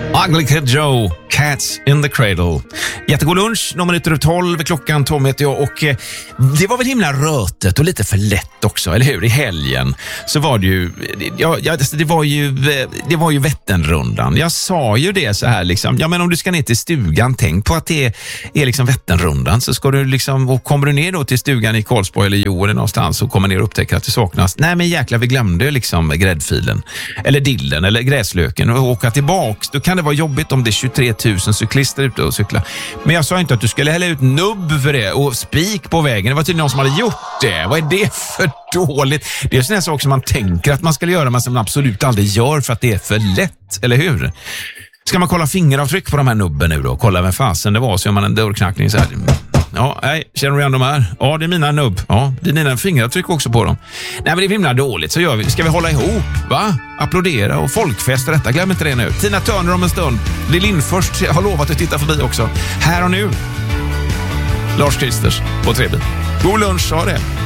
Ugly Kid Joe, Cats in the Cradle. Jättegod lunch, några minuter över 12 klockan, Tom heter jag, och det var väl himla rötet och lite för lätt också, eller hur? I helgen så var det ju, det var ju Vätternrundan. Jag sa ju det så här liksom, ja men om du ska ner till stugan, tänk på att det är liksom Vätternrundan, så ska du liksom, och kommer du ner då till stugan i Karlsborg eller Jo eller någonstans och kommer ner och upptäcker att det saknas, nej men jäklar, vi glömde liksom gräddfilen eller dillen eller gräslöken och åka tillbaks. Då kan det vara jobbigt om det är 23 000 cyklister ute och cykla. Men jag sa inte att du skulle hälla ut nubb för det och spik på vägen. Det var tydligen någon som hade gjort det. Vad är det för dåligt? Det är sådana saker som man tänker att man skulle göra men som man absolut aldrig gör för att det är för lätt, eller hur? Ska man kolla fingeravtryck på de här nubben nu då? Kolla vem fasen det var, så gör man en dörrknackning så här. Ja, nej, känner du igen de här? Ja, det är mina nubb. Ja, det är dina fingeravtryck också på dem. Nej, men det är himla dåligt, så gör vi. Ska vi hålla ihop, va? Applådera och folkfesta detta, glöm inte det nu. Tina Turner om en stund. Det Lindfors har lovat att titta förbi också. Här och nu. Lars Kristers på Trebil. God lunch, ha det.